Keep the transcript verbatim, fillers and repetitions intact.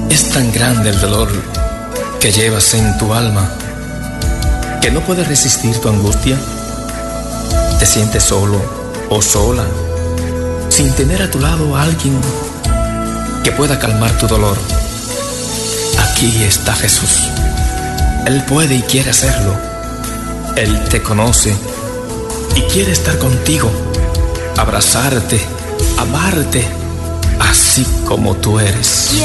Es tan grande el dolor que llevas en tu alma que no puedes resistir tu angustia. Te sientes solo o sola, sin tener a tu lado a alguien que pueda calmar tu dolor. Aquí está Jesús. Él puede y quiere hacerlo. Él te conoce y quiere estar contigo, abrazarte, amarte, así como tú eres.